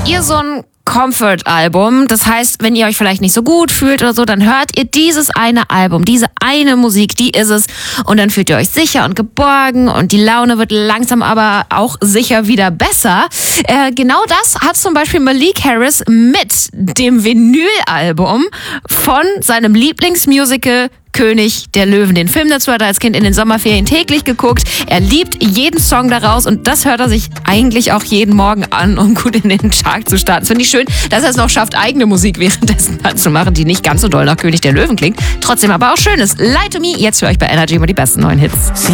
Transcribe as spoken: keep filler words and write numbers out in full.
ihr so ein Comfort-Album? Das heißt, wenn ihr euch vielleicht nicht so gut fühlt oder so, dann hört ihr dieses eine Album, diese eine Musik, die ist es. Und dann fühlt ihr euch sicher und geborgen und die Laune wird langsam aber auch sicher wieder besser. Äh, genau das hat zum Beispiel Malik Harris mit dem Vinyl-Album von seinem Lieblingsmusical König der Löwen. Den Film dazu hat er als Kind in den Sommerferien täglich geguckt. Er liebt jeden Song daraus und das hört er sich eigentlich auch jeden Morgen an, um gut in den Chart zu starten. Das finde ich schön, dass er es noch schafft, eigene Musik währenddessen anzumachen, die nicht ganz so doll nach König der Löwen klingt. Trotzdem aber auch schön ist. Lie to Me, jetzt für euch bei Energy immer die besten neuen Hits.